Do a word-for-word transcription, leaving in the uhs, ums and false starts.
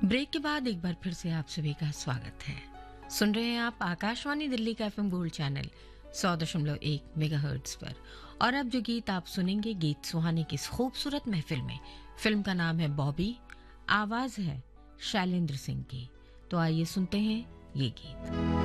Break के बाद एक बार फिर से आप सभी का स्वागत है। सुन रहे हैं आप आकाशवाणी दिल्ली का एफएम गोल्ड चैनल सौ दशमलव एक मेगाहर्ट्ज पर। और अब जो गीत आप सुनेंगे, गीत सुहाने की इस खूबसूरत महफिल में। फिल्म का नाम है बॉबी, आवाज है शैलेंद्र सिंह की। तो आइए सुनते हैं ये गीत।